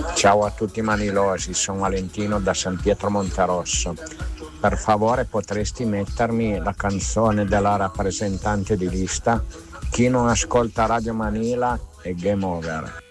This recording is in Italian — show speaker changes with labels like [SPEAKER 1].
[SPEAKER 1] Ciao a tutti manilosi, sono Valentino da San Pietro Monterosso. Per favore potresti mettermi la canzone della rappresentante di lista? Chi non ascolta Radio Manila è game over.